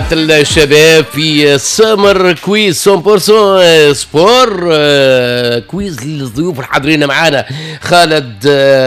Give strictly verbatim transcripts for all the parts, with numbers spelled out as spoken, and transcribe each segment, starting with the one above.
الشباب في سمر كويز مية بالمية سبور. كويز للضيوف الحاضرين معنا خالد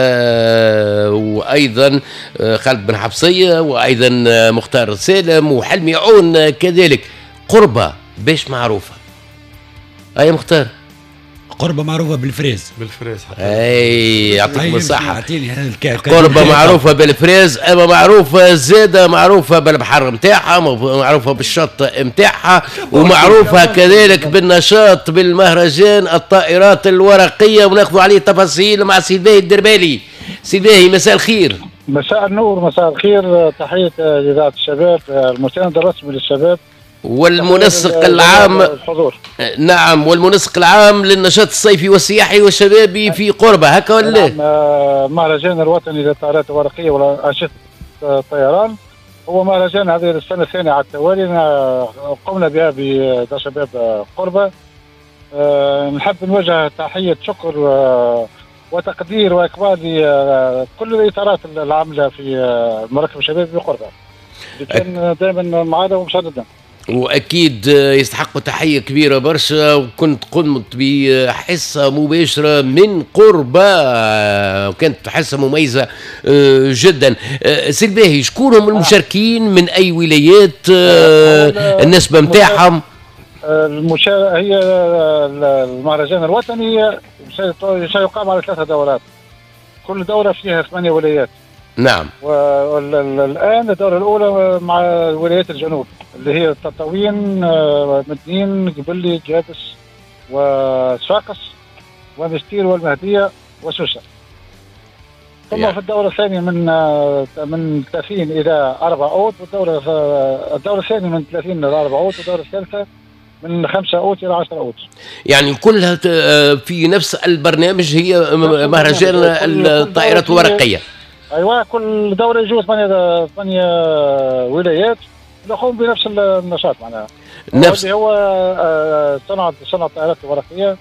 وايضا خالد بن حفصيه وايضا مختار سالم وحلمي عون كذلك. قربة باش معروفه اي مختار؟ قربة معروفة بالفريز. بالفريز حتى. اي يعطيكم الصحة. قربة قربة معروفة بالفريز، اما معروفة زادة معروفة بالبحر متاعها، معروفة بالشط متاعها، ومعروفة كذلك بالنشاط بالمهرجان الطائرات الورقية، وناخذوا عليه تفاصيل مع سيدي الدربالي. سيدي مساء الخير. مساء النور، مساء الخير. تحية لإذاعة الشباب المساند الرسمي للشباب والمنسق العام الحضور. نعم، والمنسق العام للنشاط الصيفي والسياحي والشبابي في قربة، هكا ولا؟ نعم، المهرجان الوطني للطائرات الورقية وأنشطة الطيران هو مهرجان هذه السنة الثانية على التوالي قمنا بها بدار شباب قربة. نحب نوجه تحية شكر وتقدير وإقبال لكل الإطارات العاملة في المركب الشبابي بقربة اللي كان دائما معنا ومساندنا، واكيد يستحقوا تحيه كبيره برشا. وكنت قمت بحصه مباشره من قربة وكانت حصه مميزه جدا. سي الباهي، شكون هم المشاركين من اي ولايات؟ النسبه نتاعهم؟ المشا... هي المهرجان الوطني سيقام على ثلاثه دورات، كل دوره فيها ثمانيه ولايات. نعم. والآن الدورة الأولى مع ولايات الجنوب اللي هي تطاوين، مدنين، قبلي، جابس وصفاقس ومستير والمهدية وسوسة. ثم يعني في الدورة الثانية من من ثلاثين إلى أربعة أوت، والدورة الدورة الثانية من ثلاثين إلى أربعة أوت، والدورة الثالثة من خمسة أوت إلى عشرة أوت. يعني كلها في نفس البرنامج، هي مهرجان الطائرات الورقية. ايوه، كل دوره يجوز ثمانيه ثمانيه ولايات يقوم بنفس النشاط معناها. نفس هو صناعه صناعه الطائرات الورقيه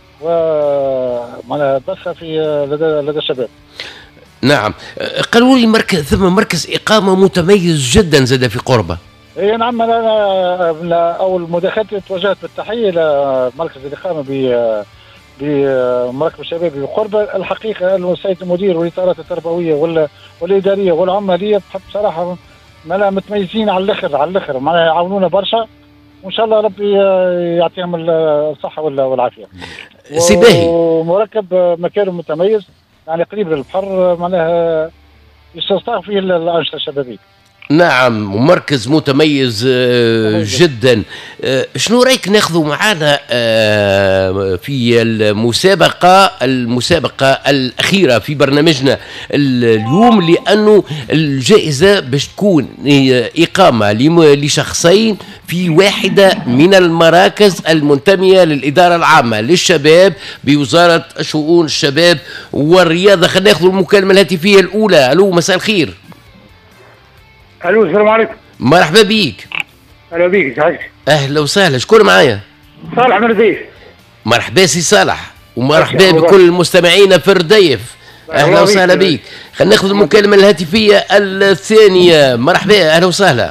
ومعناها بثها في لدى لدى الشباب. نعم. قالوا لي مركز ثم مركز اقامه متميز جدا زاد في قربة. اي نعم، انا اول مداخلتي توجهت بالتحيه لمركز الاقامه ب بمركب الشبابي بقربة. الحقيقة السيد المدير والإطارات التربوية ولا والإدارية والعمالية بصراحة ملا متميزين على الآخر على الآخر، معناها يعاونونا برشا، وإن شاء الله ربي يعطيهم الصحة والعافية. سيدي ومركب مكانه متميز، يعني قريب للبحر، معناها يستطاع فيه الأنشطة الشبابية. نعم، ومركز متميز جدا. شنو رايك ناخذوا معنا في المسابقة المسابقة الأخيرة في برنامجنا اليوم، لأنه الجائزة باش تكون إقامة لشخصين في واحدة من المراكز المنتمية للإدارة العامة للشباب بوزارة شؤون الشباب والرياضة. خلينا ناخذوا المكالمة الهاتفية الأولى. ألو، مساء الخير. الو، السلام عليكم. مرحبا بيك. اهلا بيك. صحيح. اهلا وسهلا. شكون معايا؟ صالح من رديف. مرحبا سي صالح، ومرحبا بكل مستمعينا في رديف. اهلا وسهلا بيك. خلينا ناخذ المكالمه الهاتفيه الثانيه. مرحبا، اهلا وسهلا.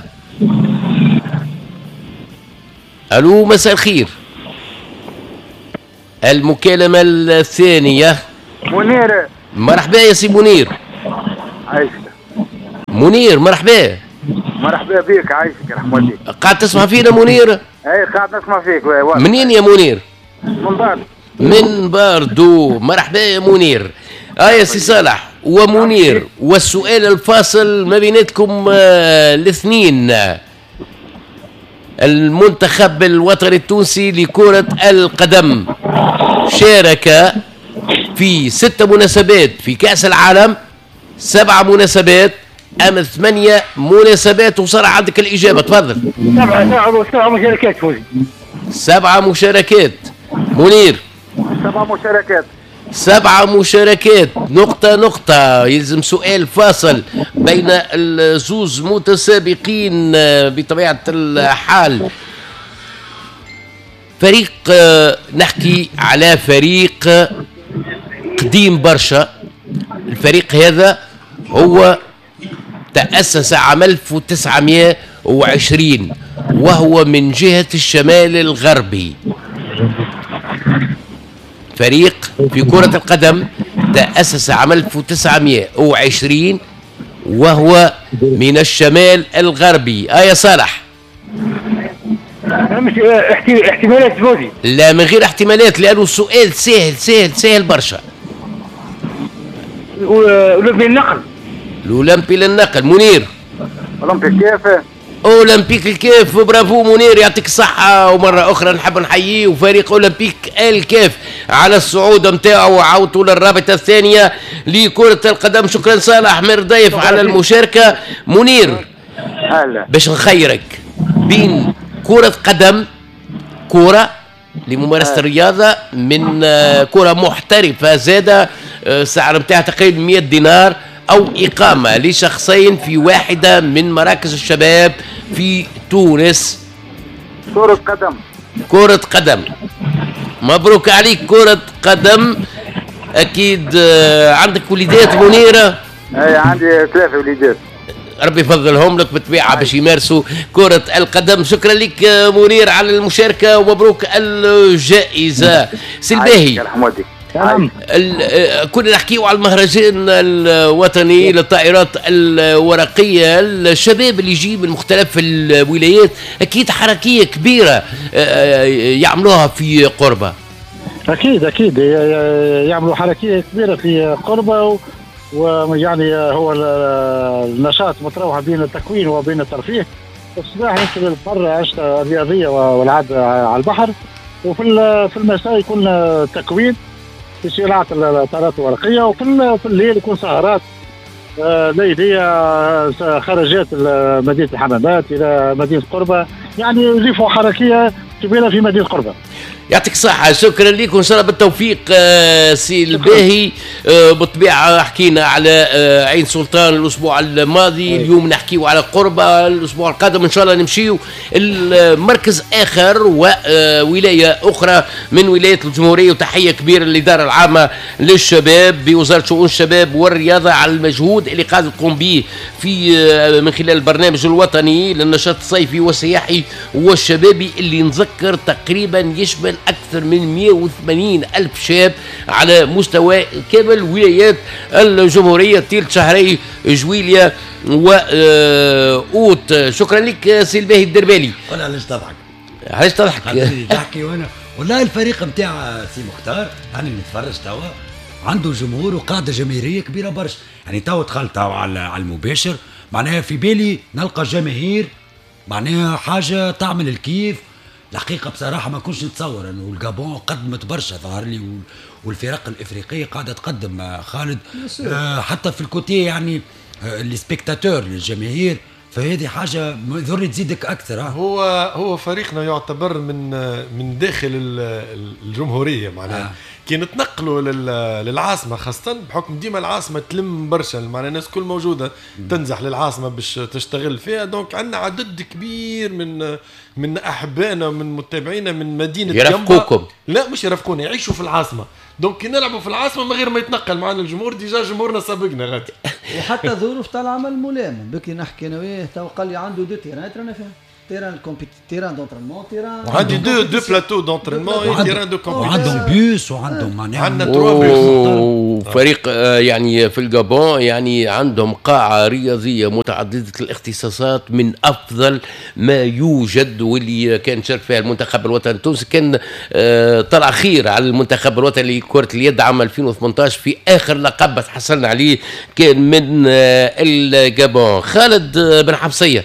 الو، مساء الخير. المكالمه الثانيه. منير. مرحبا يا سي منير. عايشك منير. مرحبا. مرحبا بك، عايشك رحمة الله. قاعد تسمع فينا منير؟ اي قاعد نسمع فيك. منين يا منير؟ من باردو. من باردو. مرحبا يا منير. اه يا سي صالح ومنير، والسؤال الفاصل ما بيناتكم آه الاثنين. المنتخب الوطني التونسي لكرة القدم شارك في ست مناسبات في كأس العالم، سبع مناسبات أم ثمانية مناسبات؟ وصار عندك الإجابة، تفضل. سبعة سبعة سبعة مشاركات فوزي. سبعة مشاركات. منير. سبعة مشاركات. سبعة مشاركات. نقطة نقطة. يلزم سؤال فاصل بين الزوز متسابقين بطبيعة الحال. فريق، نحكي على فريق قديم برشا. الفريق هذا هو تأسس عام ألف وتسعمائة وعشرين وهو من جهة الشمال الغربي. فريق في كرة القدم تأسس عام ألف وتسعمائة وعشرين وهو من الشمال الغربي. آية صالح. مش احتمالات فوزي. لا من غير احتمالات لأنه السؤال سهل سهل سهل برشا. أولمبي النقل. الأولمبي للنقل. منير. أولمبي الكيف. أولمبيك الكيف. برافو منير يعطيك الصحة. ومرة أخرى نحب نحييه وفريق أولمبيك الكيف على الصعود متاعه وعودته للرابطة الثانية لكرة القدم. شكرا صالح مرضيف على المشاركة. منير هلا باش نخيرك بين كرة قدم كرة لممارسة الرياضة من كرة محترفة زادة السعر متاعها تقريبا مئة دينار أو إقامة لشخصين في واحدة من مراكز الشباب في تونس. كرة قدم. كرة قدم. مبروك عليك. كرة قدم. أكيد عندك وليدات منيرة؟ أي عندي ثلاثة وليدات. ربي يفضلهم لك بالطبيعة باش يمارسوا كرة القدم. شكرا لك منير على المشاركة ومبروك الجائزة. سلباهي كنا نحكيو على المهرجان الوطني للطائرات الورقية. الشباب اللي يجي من مختلف الولايات أكيد حركية كبيرة يعملوها في قربة. أكيد أكيد يعملوا حركية كبيرة في قربة، ويعني هو النشاط متروحة بين التكوين وبين الترفيه. الصباح يمكن البر عشرة الرياضية والعاب على البحر، وفي في المساء يكون تكوين في صناعة الطائرات الورقية، وفي في الليل يكون سهرات ليلية خرجات مدينة الحمامات إلى مدينة قربة، يعني يضيفوا حركية كبيرة في مدينة قربة. يعطيك الصحة. شكرا لك وإن شاء الله بالتوفيق. آه سي الباهي. آه بالطبيعة حكينا على آه عين سلطان الأسبوع الماضي. اليوم نحكيو على قربة. الأسبوع القادم إن شاء الله نمشيو المركز آخر وولاية أخرى من ولايات الجمهورية. وتحية كبيرة للإدارة العامة للشباب بوزارة شؤون الشباب والرياضة على المجهود اللي قاعدة تقوم به في آه من خلال البرنامج الوطني للنشاط الصيفي والسياحي والشبابي اللي نذكر تقريبا يشمل أكثر من مئة وثمانين ألف شاب على مستوى كامل ولايات الجمهورية طيلة شهري جويليا وأوت. شكرا لك سي الباهي الدربالي. ولا علاش تضحك؟ علاش تضحك؟ تحكي وانا والله الفريق نتاع سي مختار انا نتفرج توا عنده جمهور وقاعده جماهيريه كبيره برشا. يعني توا دخلت توا على على المباشر معناها في بالي نلقى جماهير معناها حاجه تعمل الكيف. الحقيقه بصراحه ما كنتش نتصور انه الجابون قدمت برشا ظهر لي، والفرق الافريقيه قاعده تقدم خالد آه حتى في الكوتي يعني آه السبيكتاتور للجماهير، فهذه حاجه ذري تزيدك اكثر. هو هو فريقنا يعتبر من من داخل الجمهوريه معناها آه. كي نتنقلوا للعاصمه خاصه بحكم ديما العاصمه تلم برشا معناها الناس كل موجوده تنزح للعاصمه باش تشتغل فيها. دونك عندنا عدد كبير من من احبائنا ومن متابعينا من مدينه يرافقوكم. لا مش يرافقونا يعيشوا في العاصمه. دونك كي نلعبوا في العاصمه من غير ما يتنقل معنا الجمهور ديجا جمهورنا سابقنا غادي. وحتى ظروف تاع العمل ملامه. بكي نحكي انا وياه تو قال لي عنده دو تيران ترانا فيها تيران الكومبيت تيران دونترينمون تيران عندي دو دو بلاتو دونترينمون تيران دو كومبيتيسيون وعندهم بيوس وعندهم معناها عندنا تروا بيوس. فريق يعني في الجابون يعني عندهم قاعة رياضية متعددة الاختصاصات من أفضل ما يوجد، واللي كان شارك فيها المنتخب الوطني التونسي. كان طلع خير على المنتخب الوطني لكرة اليد عام ألفين وثمانية عشر في آخر لقب تحصلنا عليه كان من الجابون. خالد بن حفصية،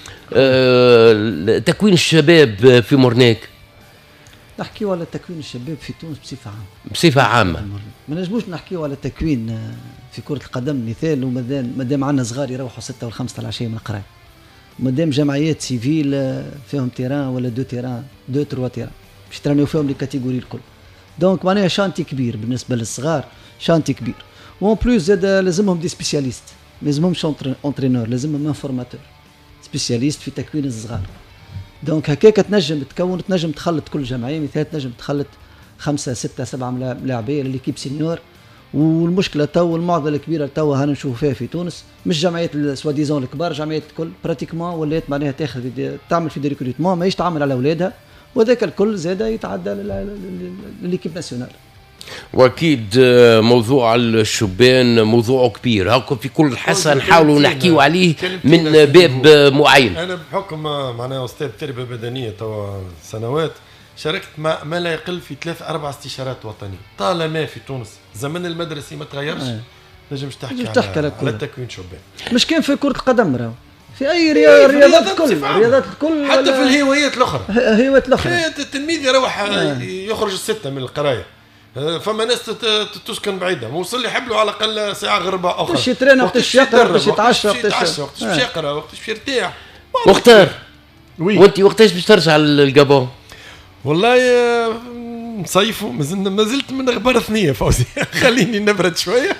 أه تكوين الشباب في مورناك. نحكيو على تكوين الشباب في تونس بصفة عامة. بصفة عامة ما نجموش نحكيو على تكوين في كرة القدم مثال ومادام مادام عندنا صغار يروحوا ستة والخمسة العشية من القراية، ومادام جمعيات سيفيل فيهم تيران ولا دو تيران دو تروا تيران باش ترانيو فيهم لي كاتيجوري الكل. دونك معناها شانتي كبير بالنسبة للصغار، شانتي كبير. وان بلوس زاد لازمهم دي سبيسياليست، لازمهمش اونترينور، لازمهم انفورماتور سبيسياليست في تكوين الصغار. دونك هكاك تنجم تكون تنجم تخلط كل جمعيه مثال تنجم تخلط خمسه سته سبعه لاعبين لليكيب سينيور، والمشكله تو المعضله الكبيره تو هانا نشوف فيها في تونس مش جمعيات السواديزون الكبار، جمعيات الكل براتيكمون ولات معناها تاخذ تعمل في دي ريكروتمون ماهيش تعمل على اولادها، وذاك الكل زاد يتعدى لليكيب ناسيونال. واكيد موضوع الشبان موضوع كبير، هاكم في كل حصه نحاولوا نحكيوا عليه من باب معين. انا بحكم معناها استاذ تربيه بدنيه توا سنوات شاركت مع ما لا يقل في ثلاث اربع استشارات وطنيه، طالما في تونس زمن المدرسي ما تغيرش نجمش تحكي على, على التكوين شبان. مش كان في كره القدم راهو في اي رياضات رياضات الكل رياضات الكل حتى في الهوايات الاخرى الهوايات الاخرى التلميذ يروح آه. يخرج الستة من القرايه، فما ناس تسكن بعيده موصل يحب له على الاقل ساعه غير ربع اخرى، وقتاش يترينا وقتاش يقرا وقتاش يتعشى وقتاش باش يقرا وقتاش يرتاح. مختار وانت وقتاش باش ترجع للجابون؟ والله نصيفوا مازلنا ما زلت من غبار ثنيه فوزي خليني نبرد شويه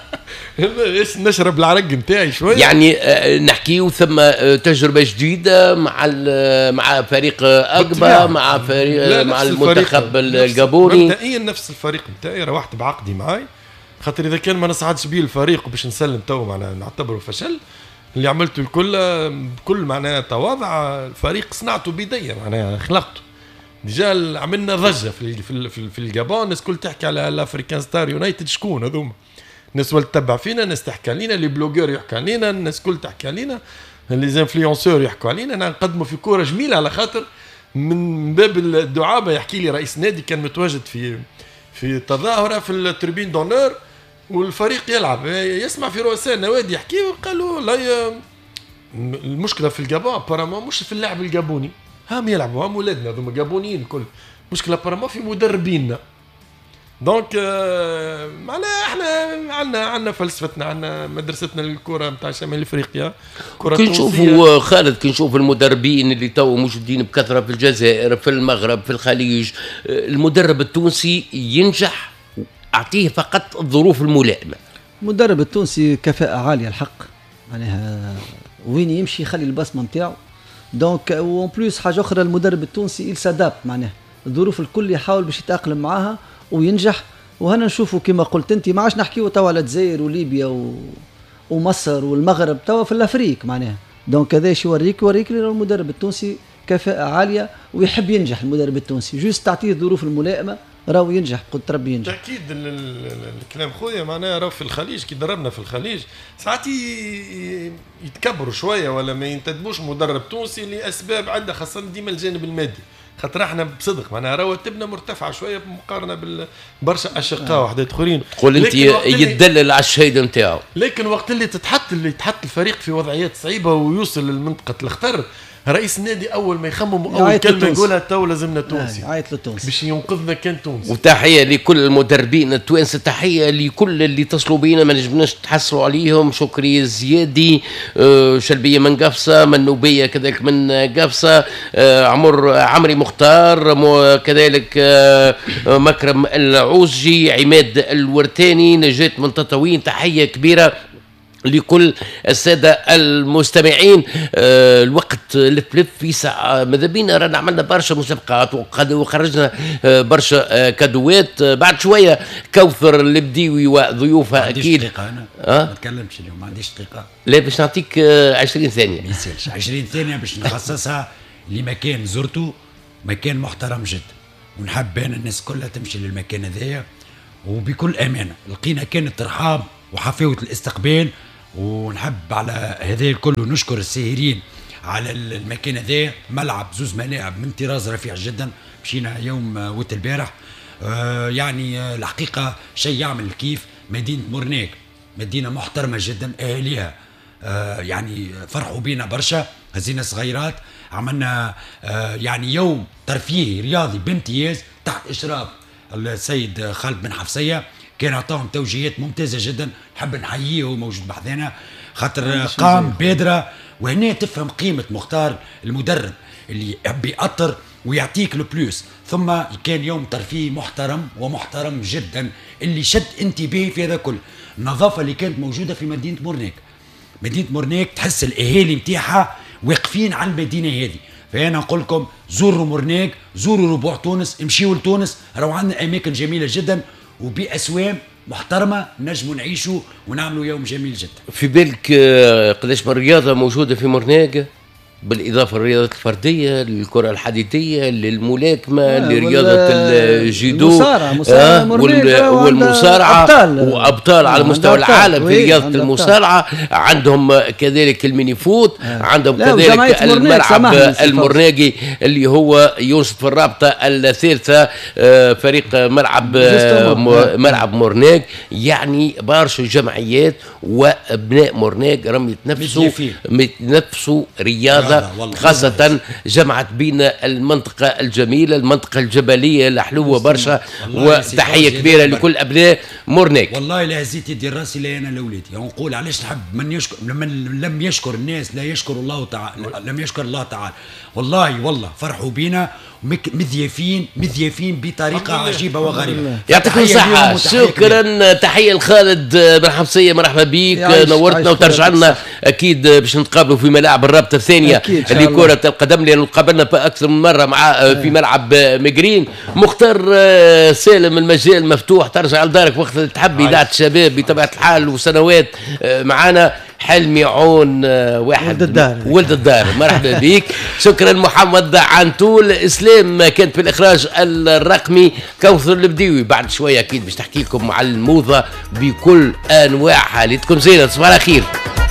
ايش نشرب العرق نتاعي شويه يعني نحكيو ثم تجربه جديده مع مع فريق اكبر مع فريق مع المنتخب الجابوني. مبدئيا نفس الفريق نتاعي روحت بعقدي معاي خاطر اذا كان ما نصعدش بيه الفريق باش نسلم تو معناها نعتبره فشل. اللي عملته الكل بكل معناها تواضع، الفريق صنعته بيديا معناها خلقته ديجا، عملنا ضجه في في في, في الجابون، الناس كل تحكي على الافريكان ستار يونايتد. شكون هذوما؟ الناس اللي تتبع فينا، الناس تحكي علينا، لي بلوجور يحكوا علينا، الناس كل تحكي علينا، لي زانفلونسور يحكوا علينا. انا نقدموا في كوره جميله على خاطر من باب الدعابه. يحكي لي رئيس نادي كان متواجد في في تظاهره في التربين دونور والفريق يلعب، يسمع في رؤساء النوادي يحكي وقالوا والله المشكله في الجابون بارامون مش في اللاعب الجابوني، هم يلعبوا هم ولادنا هذوما جابونيين الكل، مشكله بارامون في مدربيننا. دونك آه معناها احنا عندنا عندنا فلسفتنا، عندنا مدرستنا للكره نتاع شمال افريقيا. كي نشوفوا خالد كي نشوف المدربين اللي تو موجودين بكثره في الجزائر في المغرب في الخليج، المدرب التونسي ينجح اعطيه فقط الظروف الملائمه. المدرب التونسي كفاءه عاليه الحق، معناها وين يمشي يخلي البصمه نتاعو. دونك اون بلوس حاجه اخرى المدرب التونسي يلساداب معناها الظروف الكل يحاول باش يتاقلم معاها وينجح. وهنا نشوفوا كما قلت انت ما عادش نحكيو توا على الجزائر وليبيا و... ومصر والمغرب، توا في الافريق معناها. دونك هذا شو يوريك يوريك المدرب التونسي كفاءه عاليه ويحب ينجح. المدرب التونسي جوست تعطيه الظروف الملائمه راهو ينجح، قلت ربي ينجح. اكيد الكلام خويا معناها راهو في الخليج كي دربنا في الخليج ساعات يتكبروا شويه ولا ما ينتدبوش مدرب تونسي لاسباب عده، خاصه ديما الجانب المادي، خاطر احنا بصدق معناها رواتبنا مرتفعه شويه مقارنه بالبرشا اشقاء وحدات اخرين. تقول انت يدلل على الشهاده نتاعو، لكن وقت اللي تتحط اللي تحط الفريق في وضعيات صعيبه ويوصل لمنطقه الخطر، رئيس النادي اول ما يخمم اول كلمه يقولها تو لازمنا تونسي، عيط للتونسي باش ينقذنا كان تونسي. وتحيه لكل المدربين التوانسه، تحيه لكل اللي اتصلوا بينا ما نجمناش تحصلوا عليهم. شكري زيادي، آه شلبيه من قفصه، منوبيه كذلك من قفصه، آه عمر عمري مختار، كذلك آه مكرم العوزجي، عماد الورتاني، نجاة من تطاوين. تحيه كبيره لكل السادة المستمعين. آه الوقت لف لف في ساعة، ماذا بينا رانا عملنا برشا مسابقات وخرجنا آه برشا آه كادوات. آه بعد شوية كوثر البديوي وضيوفها أكيد. ما أنا أه؟ ما تكلمش اليوم، ما عنديش دقيقة. لا باش نعطيك آه عشرين ثانية. ما يصيرش عشرين ثانية باش نخصصها لمكان زرته، مكان محترم جدا، ونحب أنا الناس كلها تمشي للمكان هذايا وبكل أمانة. لقينا كانت ترحاب وحفاوة الاستقبال، ونحب على هذا الكل نشكر الساهرين على المكان هذا. ملعب زوز ملاعب من طراز رفيع جدا، مشينا يوم وقت البارح. آه يعني آه الحقيقة شيء يعمل الكيف. مدينة مورنيك مدينة محترمة جدا، أهليها آه يعني فرحوا بينا برشا. هزينا صغيرات، عملنا آه يعني يوم ترفيهي رياضي بامتياز تحت إشراف السيد خالد بن حفصية، كان عطاهم توجيهات ممتازة جدا. نحب نحييه وهو موجود بحذانا خاطر قام بادرة. وهنا تفهم قيمة مختار المدرب اللي يحب يأطر ويعطيك البلوس. ثم كان يوم ترفيه محترم ومحترم جدا اللي شد انتباهي في هذا كل النظافة اللي كانت موجودة في مدينة مورنيك. مدينة مورنيك تحس الأهالي متاعها واقفين على المدينة هذه. فأنا نقول لكم زوروا مورنيك، زوروا ربوع تونس، امشيوا لتونس، راهو عندنا أماكن جميلة جدا وبأسوام محترمه نجموا نعيشوا ونعملوا يوم جميل جدا. في بالك آه، قداش من رياضه موجوده في مرناق، بالاضافه للرياضات الفرديه، للكره الحديديه، للملاكمه، آه، لرياضه وال- الجودو، المصارعة، مصارعة آه، مرناق وال- وعندها والمصارعه أبطال. وابطال على آه، مستوى عندها أبطال. العالم في وي، رياضه عندها المصارعه. عندهم كذلك الميني فوت، عندهم لا، وجمعية كذلك مرناق، الملعب سامحني سي فوزي. المرناقي اللي هو ينشط في الرابطه الثالثه، آه، فريق ملعب آه، م- ملعب مرناق. يعني برشا جمعيات وابناء مرناق راهم يتنافسوا متنافسين. يتنافسوا رياضه، رياضة، والله. خاصه جمعت بين المنطقه الجميله، المنطقه الجبليه الحلوه برشا. والله يا سي وتحيه فوزي، كبيره الله لكل ابناء مرناق. والله لا هزيت يدي راسي لا انا لاولادي، يعني نقول علاش نحب من يشكر من لم يشكر الناس لا يشكر الله تعالى، لم يشكر الله تعالى. والله والله فرحوا بينا مك- مذيافين مذيافين بطريقه عجيبه وغريبه. يعطيكم تحية الصحة، ليهم وتحية كبيرة. شكرا. تحية لخالد بن حمصية، مرحبا بك، يعيش- نورتنا يعيش وترجع كرة لنا أكيد باش نتقابلوا في ملاعب الرابطة الثانية أكيد إن شاء الله. لكرة القدم، لأنه قابلنا أكثر من مرة مع في ملعب مجرين. مختار سالم، المجال مفتوح، ترجع لدارك وقت اللي تحب. إذاعة الشباب بطبيعة الحال وسنوات معنا. حلمي عون واحد ولد الدار. ولد الدار، مرحبا بك. شكرا محمد عنتول. اسلام كانت في الاخراج الرقمي. كوثر البديوي بعد شويه اكيد باش تحكي لكم على الموضه بكل انواعها. ليتكم زينه، تصبحوا على خير.